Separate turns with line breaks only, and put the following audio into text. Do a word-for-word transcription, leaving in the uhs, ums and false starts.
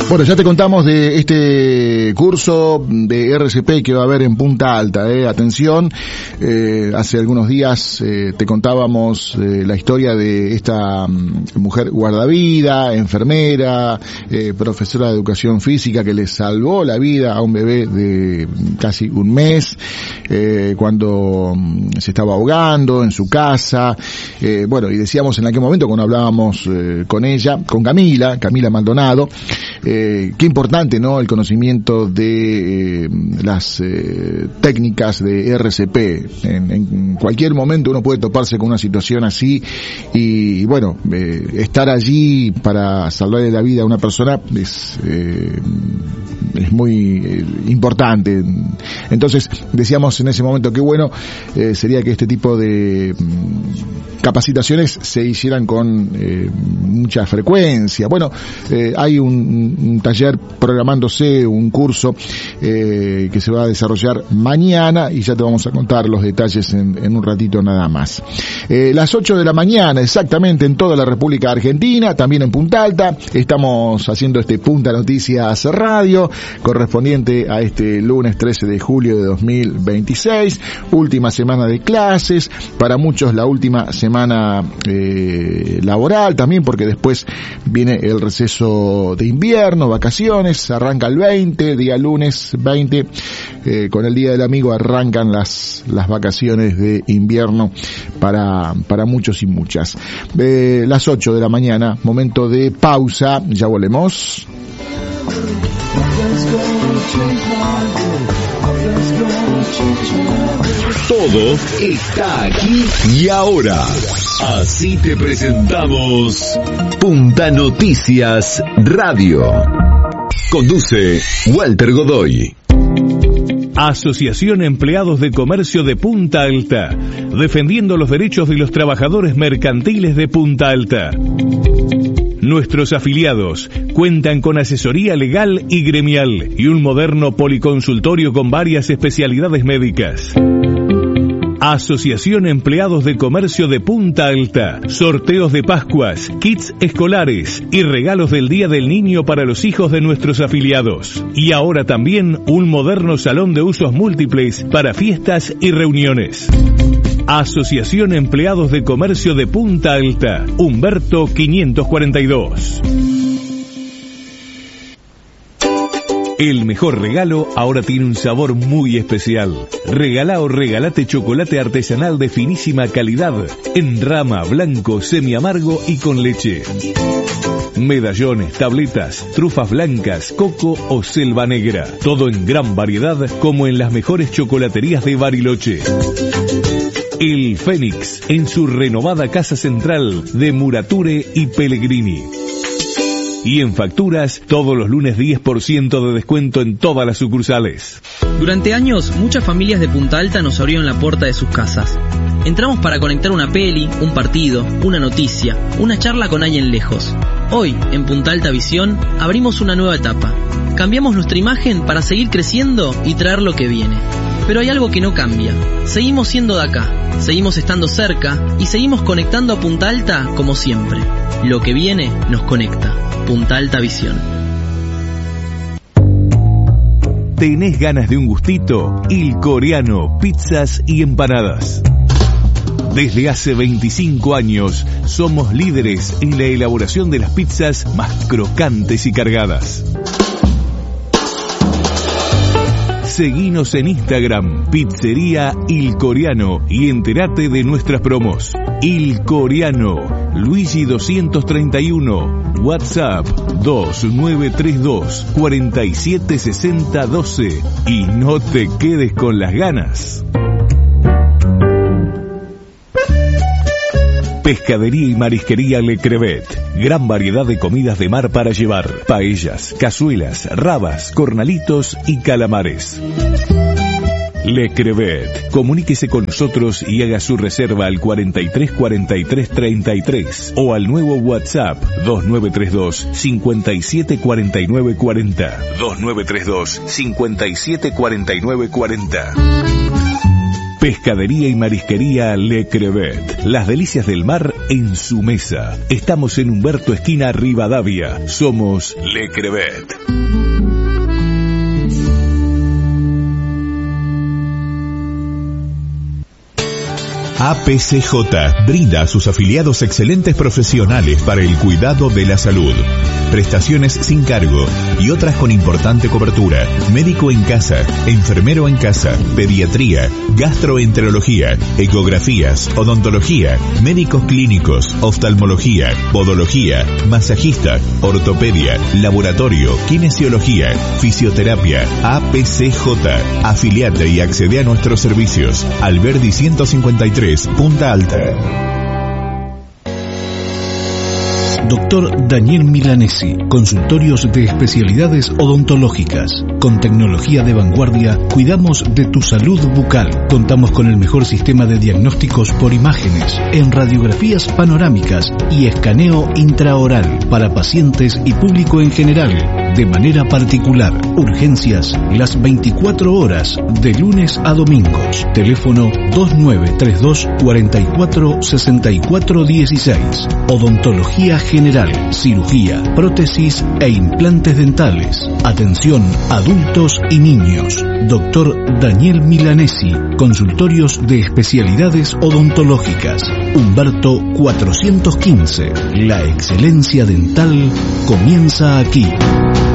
Bueno, ya te contamos de este curso de R C P que va a haber en Punta Alta, eh. Atención, eh, hace algunos días eh, te contábamos eh, la historia de esta um, mujer guardavida, enfermera, eh, profesora de educación física que le salvó la vida a un bebé de casi un mes, eh, cuando um, se estaba ahogando en su casa. Eh, bueno, y decíamos en aquel momento cuando hablábamos eh, con ella, con Camila, Camila Maldonado, Eh, qué importante, ¿no?, el conocimiento de eh, las eh, técnicas de R C P. En, en cualquier momento uno puede toparse con una situación así y, y bueno, eh, estar allí para salvarle la vida a una persona es, eh, es muy eh, importante. Entonces, decíamos en ese momento que bueno eh, sería que este tipo de mm, capacitaciones se hicieran con eh, mucha frecuencia. Bueno, eh, hay un un taller programándose, un curso eh, que se va a desarrollar mañana y ya te vamos a contar los detalles en, en un ratito nada más. Eh, las ocho de la mañana exactamente en toda la República Argentina, también en Punta Alta, estamos haciendo este Punta Noticias Radio correspondiente a este lunes trece de julio de dos mil veintiséis, última semana de clases, para muchos la última semana eh, laboral también, porque después viene el receso de invierno, vacaciones, arranca el veinte, día lunes veinte, eh, con el Día del Amigo arrancan las las vacaciones de invierno para para muchos y muchas. Eh, las ocho de la mañana, momento de pausa, ya volvemos.
Todo está aquí y ahora. Así te presentamos Punta Noticias Radio. Conduce Walter Godoy.
Asociación Empleados de Comercio de Punta Alta, defendiendo los derechos de los trabajadores mercantiles de Punta Alta. Nuestros afiliados cuentan con asesoría legal y gremial y un moderno policonsultorio con varias especialidades médicas. Asociación Empleados de Comercio de Punta Alta. Sorteos de Pascuas, kits escolares y regalos del Día del Niño para los hijos de nuestros afiliados. Y ahora también un moderno salón de usos múltiples para fiestas y reuniones. Asociación Empleados de Comercio de Punta Alta. Humberto quinientos cuarenta y dos. El mejor regalo ahora tiene un sabor muy especial. Regalá o regalate chocolate artesanal de finísima calidad, en rama, blanco, semiamargo y con leche. Medallones, tabletas, trufas blancas, coco o selva negra. Todo en gran variedad, como en las mejores chocolaterías de Bariloche. El Fénix, en su renovada casa central de Murature y Pellegrini. Y en facturas, todos los lunes diez por ciento de descuento en todas las sucursales.
Durante años, muchas familias de Punta Alta nos abrieron la puerta de sus casas. Entramos para conectar una peli, un partido, una noticia, una charla con alguien lejos. Hoy, en Punta Alta Visión, abrimos una nueva etapa. Cambiamos nuestra imagen para seguir creciendo y traer lo que viene. Pero hay algo que no cambia. Seguimos siendo de acá, seguimos estando cerca y seguimos conectando a Punta Alta como siempre. Lo que viene nos conecta. Punta Alta Visión.
¿Tenés ganas de un gustito? Il Coreano, pizzas y empanadas. Desde hace veinticinco años somos líderes en la elaboración de las pizzas más crocantes y cargadas. Seguinos en Instagram, Pizzería Il Coreano, y entérate de nuestras promos. Il Coreano, Luigi doscientos treinta y uno, WhatsApp dos nueve tres dos, cuatro siete seis cero uno dos, y no te quedes con las ganas. Pescadería y Marisquería Le Crevet. Gran variedad de comidas de mar para llevar. Paellas, cazuelas, rabas, cornalitos y calamares. Le Crevet. Comuníquese con nosotros y haga su reserva al cuarenta y tres cuarenta y tres treinta y tres o al nuevo WhatsApp dos nueve tres dos, cinco siete cuatro nueve cuatro cero. dos nueve tres dos, cinco siete cuatro nueve cuatro cero. Pescadería y marisquería Le Crevet. Las delicias del mar en su mesa. Estamos en Humberto esquina Rivadavia. Somos Le Crevet.
A P C J brinda a sus afiliados excelentes profesionales para el cuidado de la salud. Prestaciones sin cargo y otras con importante cobertura. Médico en casa, enfermero en casa, pediatría, gastroenterología, ecografías, odontología, médicos clínicos, oftalmología, podología, masajista, ortopedia, laboratorio, kinesiología, fisioterapia. A P C J. Afiliate y accede a nuestros servicios. Alberdi ciento cincuenta y tres, Punta Alta.
Doctor Daniel Milanesi, consultorios de especialidades odontológicas. Con tecnología de vanguardia, cuidamos de tu salud bucal. Contamos con el mejor sistema de diagnósticos por imágenes, en radiografías panorámicas y escaneo intraoral para pacientes y público en general, de manera particular. Urgencias las veinticuatro horas, de lunes a domingos. Teléfono dos nueve tres dos, cuatro cuatro, seis cuatro uno seis. Odontología general, cirugía, prótesis e implantes dentales. Atención adultos y niños. Doctor Daniel Milanesi, consultorios de especialidades odontológicas. Humberto cuatrocientos quince. La excelencia dental comienza aquí.